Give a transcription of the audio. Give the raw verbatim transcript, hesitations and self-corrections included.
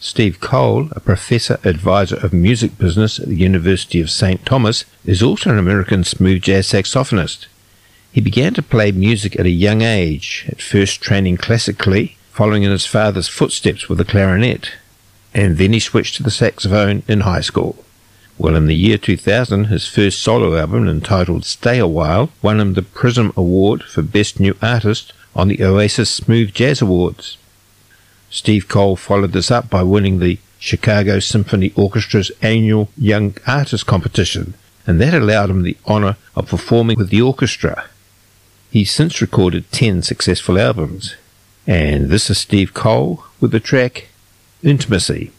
Steve Cole, a professor advisor of music business at the University of Saint Thomas, is also an American smooth jazz saxophonist. He began to play music at a young age, at first training classically, following in his father's footsteps with the clarinet, and then he switched to the saxophone in high school. Well, in the year two thousand, his first solo album, entitled Stay a While, won him the Prism Award for Best New Artist on the Oasis Smooth Jazz Awards. Steve Cole followed this up by winning the Chicago Symphony Orchestra's annual Young Artist Competition, and that allowed him the honor of performing with the orchestra. He's since recorded ten successful albums, and this is Steve Cole with the track Intimacy.